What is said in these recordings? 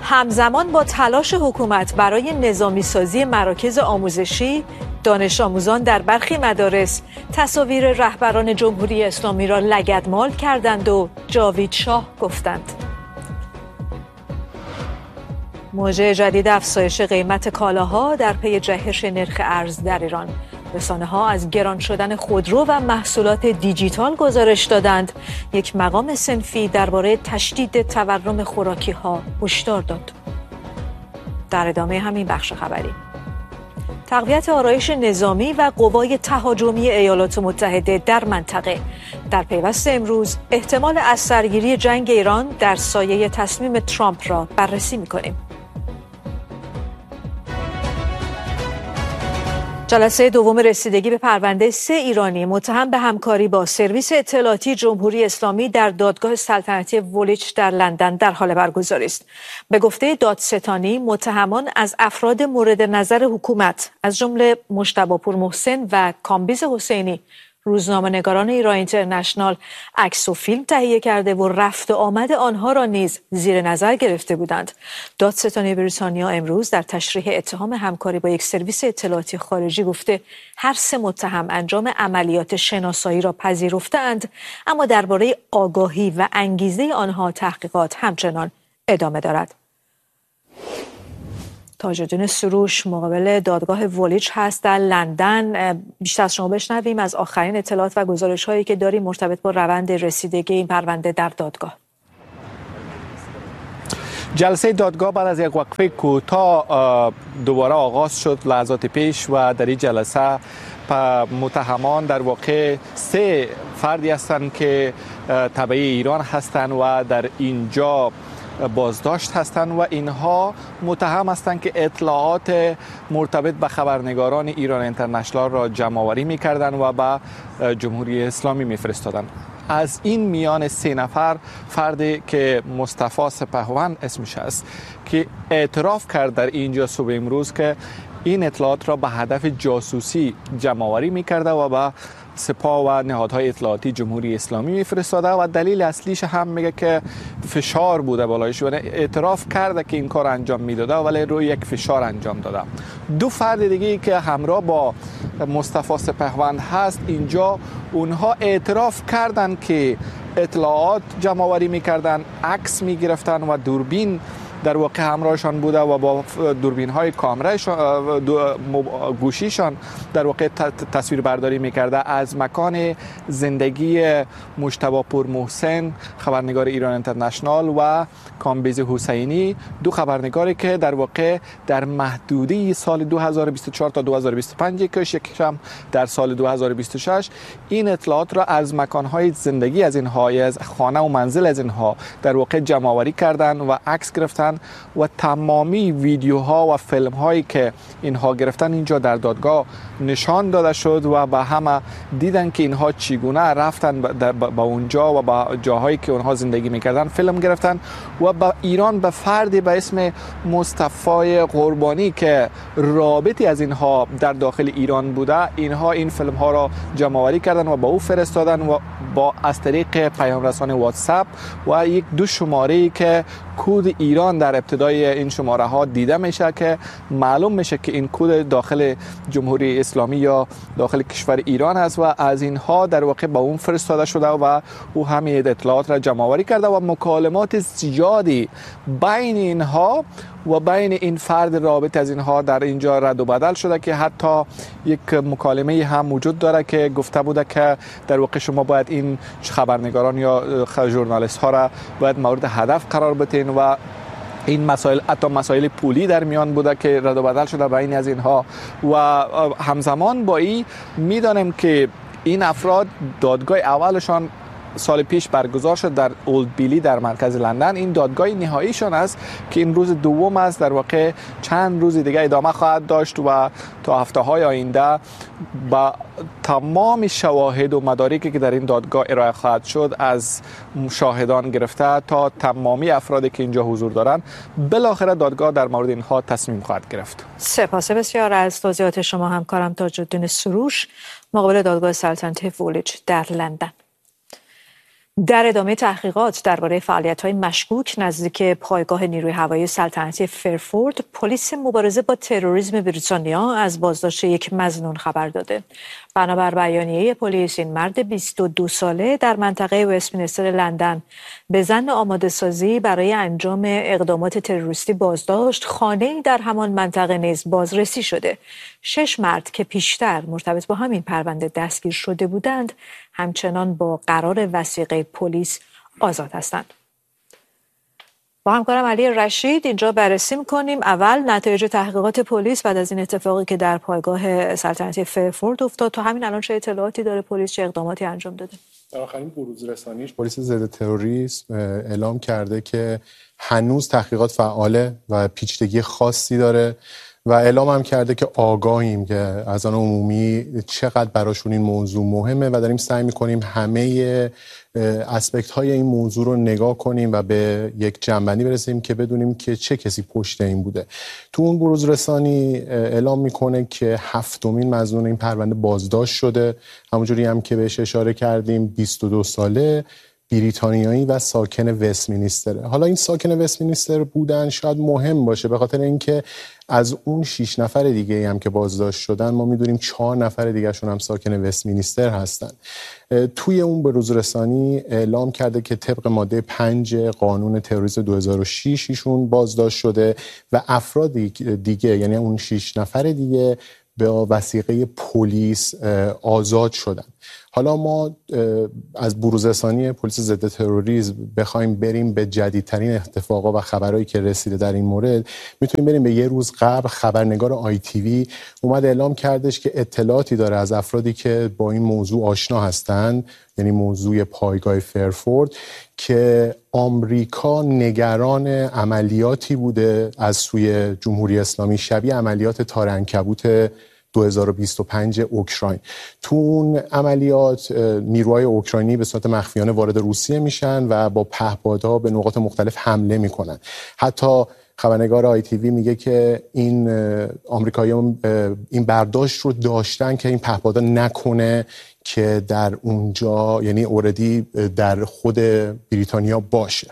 همزمان با تلاش حکومت برای نظامی سازی مراکز آموزشی، دانش آموزان در برخی مدارس تصاویر رهبران جمهوری اسلامی را لگدمال کردند و جاوید شاه گفتند. موجه جدید افزایش قیمت کالاها در پی جهش نرخ ارز در ایران. رسانه‌ها از گران شدن خودرو و محصولات دیجیتال گزارش دادند. یک مقام صنفی درباره تشدید تورم خوراکی‌ها هشدار داد. در ادامه همین بخش خبری، تقویت آرایش نظامی و قوای تهاجمی ایالات متحده در منطقه. در پیوست امروز احتمال از سرگیری جنگ ایران در سایه تصمیم ترامپ را بررسی می‌کنیم. جلسه دوم رسیدگی به پرونده 3 ایرانی متهم به همکاری با سرویس اطلاعاتی جمهوری اسلامی در دادگاه سلطنتی وولیچ در لندن در حال برگزاری است. به گفته دادستانی، متهمان از افراد مورد نظر حکومت از جمله مجتبی پورمحسن و کامبیز حسینی، روزنامه‌نگاران ایران اینترنشنال، عکس و فیلم تهیه کرده و رفت و آمد آنها را نیز زیر نظر گرفته بودند. دادستانی بریتانیا امروز در تشریح اتهام همکاری با یک سرویس اطلاعاتی خارجی گفته هر 3 متهم انجام عملیات شناسایی را پذیرفتند، اما درباره آگاهی و انگیزه آنها تحقیقات همچنان ادامه دارد. تاج‌الدین سروش مقابل دادگاه وولیچ هست در لندن. بیشتر از شما بشنویم از آخرین اطلاعات و گزارش‌هایی که داریم مرتبط با روند رسیدگی این پرونده در دادگاه. جلسه دادگاه بعد از یک وقفه کوتاه دوباره آغاز شد لحظات پیش و در این جلسه متهمان در واقع 3 فردی هستند که تبعی ایران هستند و در اینجا بازداشت هستند و اینها متهم هستند که اطلاعات مرتبط به خبرنگاران ایران اینترنشنال را جمع آوری می‌کردند و به جمهوری اسلامی می‌فرستادند. از این میان 3 نفر فردی که مصطفی سپهوند اسمش است که اعتراف کرد در اینجا صبح امروز که این اطلاعات را به هدف جاسوسی جمع آوری می‌کرده و به سپاه و نهادهای اطلاعاتی جمهوری اسلامی میفرستاده و دلیل اصلیش هم میگه که فشار بوده بالایش و اعتراف کرده که این کار انجام میداده ولی روی یک فشار انجام داده. 2 فرد دیگه که همراه با مصطفی سپهوند هست اینجا اونها اعتراف کردن که اطلاعات جمع آوری میکردن، عکس میگرفتن و دوربین در واقع همراهشان بوده و با دوربین های کامرای گوشیشان در واقع تصویر برداری میکرده از مکان زندگی مجتبی پورمحسن خبرنگار ایران اینترنشنال و کامبیز حسینی، 2 خبرنگاری که در واقع در محدوده سال 2024 تا 2025 یکیش هم در سال 2026 این اطلاعات را از مکانهای زندگی از اینها، از خانه و منزل از اینها در واقع جمع آوری کردن و عکس گرفتن و تمامی ویدیوها و فیلم هایی که اینها گرفتن اینجا در دادگاه نشان داده شد و به همه دیدن که اینها چگونه رفتن به اونجا و به جاهایی که اونها زندگی میکردن فیلم گرفتن و به ایران به فردی به اسم مصطفی قربانی که رابطی از اینها در داخل ایران بوده، اینها این فیلم ها را جمع آوری کردن و با او فرستادن و با از طریق پیام رسان واتساپ و یک 2 شماره که کد ایران در ابتدای این شماره ها دیده میشه که معلوم میشه که این کد داخل جمهوری اسلامی یا داخل کشور ایران است و از اینها در واقع با اون فرستاده شده و او همین اطلاعات را جمع آوری کرده و مکالمات زیادی بین اینها و بین این فرد رابط از اینها در اینجا رد و بدل شده که حتی یک مکالمه هم وجود داره که گفته بوده که در واقع شما باید این خبرنگاران یا ژورنالیست ها را باید مورد هدف قرار بدین و این مسائل حتی مسائل پولی در میان بوده که رد و بدل شده بین از اینها و همزمان با این میدانیم که این افراد دادگاه اولشان سال پیش برگزار شد در اولد بیلی در مرکز لندن. این دادگاه نهاییشان است که این روز دوم است، در واقع چند روز دیگه ادامه خواهد داشت و تا هفته‌های آینده با تمام شواهد و مدارکی که در این دادگاه ارائه خواهد شد از شاهدان گرفته تا تمامی افرادی که اینجا حضور دارند بالاخره دادگاه در مورد اینها تصمیم خواهد گرفت. سپاس بسیار از توضیحات شما همکارم تاج‌الدین سروش مقابل دادگاه سلطنتی وولیچ در لندن. در ادامه تحقیقات درباره فعالیت‌های مشکوک نزدیک پایگاه نیروی هوایی سلطنتی فرفورد، پلیس مبارزه با تروریسم بریتانیا از بازداشت یک مظنون خبر داده. بنابر بیانیه پلیس، این مرد 22 ساله در منطقه وستمینستر لندن به ظن آماده‌سازی برای انجام اقدامات تروریستی بازداشت، خانه‌ای در همان منطقه نیز بازرسی شده. 6 مرد که پیشتر مرتبط با همین پرونده دستگیر شده بودند، همچنان با قرار وثیقه پلیس آزاد هستند. با همکارم علی رشید اینجا بررسی می‌کنیم. اول نتایج تحقیقات پلیس بعد از این اتفاقی که در پایگاه سلطنتی فرفورد افتاد، تا همین الان چه اطلاعاتی داره پلیس، چه اقداماتی انجام داده؟ در آخرین بروز رسانیش پلیس ضد تروریسم اعلام کرده که هنوز تحقیقات فعاله و پیچیدگی خاصی داره و اعلام هم کرده که آگاهیم که از آن عمومی چقدر براشون این موضوع مهمه و داریم سعی می‌کنیم همه اسپکت های این موضوع رو نگاه کنیم و به یک جنبندی برسیم که بدونیم که چه کسی پشت این بوده. تو اون بروز رسانی اعلام میکنه که 7مین مظنون این پرونده بازداشت شده، همونجوری هم که بهش اشاره کردیم 22 ساله، بریتانیایی و ساکن وستمینستره. حالا این ساکن وستمینستر بودن شاید مهم باشه به خاطر اینکه از اون 6 نفر دیگه هم که بازداشت شدن ما میدونیم 4 نفر دیگه شون هم ساکن وستمینستر هستن. توی اون بروز رسانی اعلام کرده که طبق ماده 5 قانون تروریسم 2006 ایشون بازداشت شده و افراد دیگه یعنی اون 6 نفر دیگه به وثیقه پلیس آزاد شدن. حالا ما از بروزرسانی پلیس ضد تروریسم بخوایم بریم به جدیدترین اتفاقا و خبرهایی که رسیده در این مورد، میتونیم بریم به یه روز قبل. خبرنگار ITV اومد اعلام کردش که اطلاعاتی داره از افرادی که با این موضوع آشنا هستند، یعنی موضوع پایگاه فرفورد، که آمریکا نگران عملیاتی بوده از سوی جمهوری اسلامی شبیه عملیات تارعنکبوت 2025 اوکراین. تو اون عملیات نیروهای اوکراینی به صورت مخفیانه وارد روسیه میشن و با پهپادها به نقاط مختلف حمله میکنن. حتی خبرنگار ITV میگه که این آمریکایی‌ها این برداشت رو داشتن که این پهپادها نکنه که در اونجا یعنی اوردی در خود بریتانیا باشه.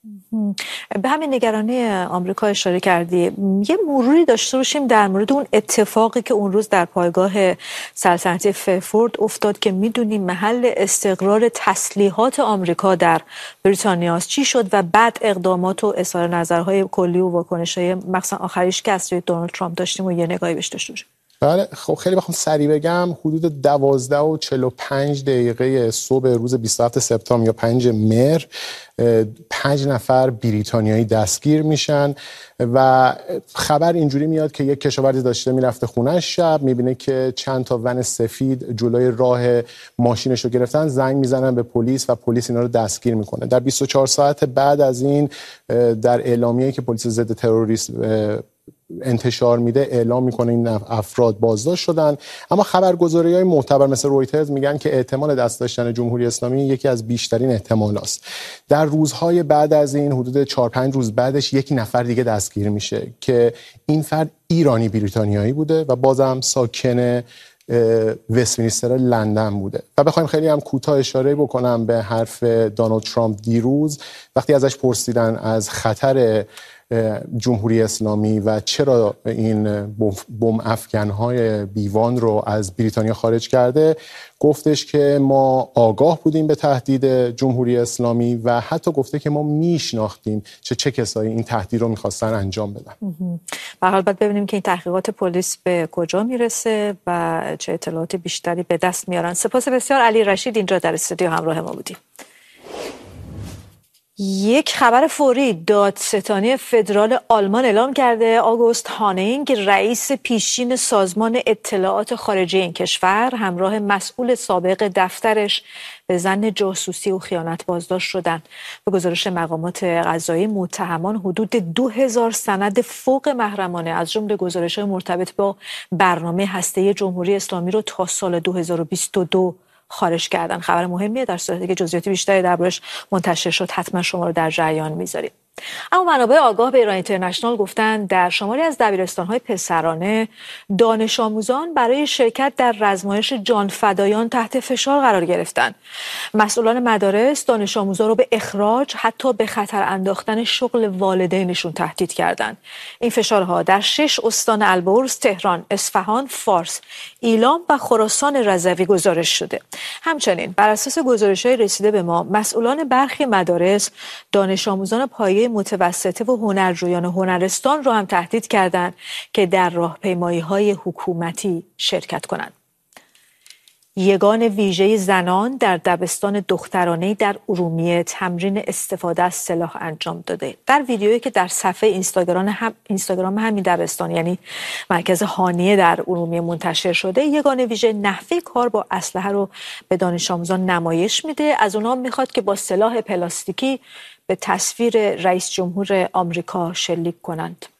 به همین نگرانی آمریکا اشاره کردی. یه مروری داشته باشیم در مورد اون اتفاقی که اون روز در پایگاه سلطنتی فرفورد افتاد که میدونیم محل استقرار تسلیحات آمریکا در بریتانیا است. چی شد و بعد اقدامات و اظهار نظرهای کلی و واکنش‌های مثلا آخریش که از سوی دونالد ترامپ داشتیم و یه نگاهی بهش داشته باشیم؟ بله، خب خیلی بخوام سریع بگم، حدود 12:45 صبح روز 27 سپتامبر یا 5 مهر 5 نفر بریتانیایی دستگیر میشن و خبر اینجوری میاد که یک کشاورزی داشته میرفته خونه‌اش، شب میبینه که چند تا ون سفید جلوی راه ماشینش رو گرفتن، زنگ میزنن به پلیس و پلیس اینا رو دستگیر میکنه. در 24 ساعت بعد از این در اعلامیه‌ای که پلیس ضد تروریسم انتشار میده اعلام میکنه این افراد بازداشت شدن. اما خبرگزاری‌های معتبر مثل رویترز میگن که احتمال دست داشتن جمهوری اسلامی یکی از بیشترین احتمالاست. در روزهای بعد از این، حدود 4-5 روز بعدش، یک نفر دیگه دستگیر میشه که این فرد ایرانی بریتانیایی بوده و بازم ساکن وستمینستر لندن بوده. و بخوایم خیلی هم کوتاه اشاره بکنم به حرف دونالد ترامپ دیروز وقتی ازش پرسیدن از خطر جمهوری اسلامی و چرا این بمب افکن‌های بیوان رو از بریتانیا خارج کرده، گفتش که ما آگاه بودیم به تهدید جمهوری اسلامی و حتی گفته که ما میشناختیم چه کسایی این تهدید رو میخواستن انجام بدن. به حال باید ببینیم که این تحقیقات پلیس به کجا میرسه و چه اطلاعات بیشتری به دست میارن. سپاس بسیار علی رشید، اینجا در استودیو همراه ما بودیم. یک خبر فوری، دادستانی فدرال آلمان اعلام کرده آگوست هانینگ، رئیس پیشین سازمان اطلاعات خارجی این کشور، همراه مسئول سابق دفترش به ظن جاسوسی و خیانت بازداشت شدند. به گزارش مقامات قضایی، متهمان حدود 2000 سند فوق محرمانه از جمله گزارش‌های مرتبط با برنامه هسته‌ای جمهوری اسلامی رو تا سال 2022 خارج کردن. خبر مهمیه، در صورتی که جزئیات بیشتری دربارش منتشر شد حتما شما رو در جریان میذاریم. اما منابع آگاه به ایران اینترنشنال گفتند در شماری از دبیرستان‌های پسرانه دانش آموزان برای شرکت در رزمایش جانفدایان تحت فشار قرار گرفتند. مسئولان مدارس دانش آموزان را به اخراج، حتی به خطر انداختن شغل والدینشون تهدید کردند. این فشارها در 6 استان البرز، تهران، اصفهان، فارس، ایلام و خراسان رضوی گزارش شده. همچنین بر اساس گزارش‌های رسیده به ما، مسئولان برخی مدارس دانش آموزان پایه متوسطه و هنرجویان هنرستان را هم تهدید کردند که در راهپیمایی‌های حکومتی شرکت کنند. یگان ویژه زنان در دبستان دخترانه‌ای در ارومیه تمرین استفاده از سلاح انجام داده. در ویدیویی که در صفحه اینستاگرام همین دبستان، یعنی مرکز هانیه در ارومیه منتشر شده، یگان ویژه نحوه کار با اسلحه رو به دانش آموزان نمایش میده. از اونها میخواد که با سلاح پلاستیکی به تصویر رئیس جمهور آمریکا شلیک کنند.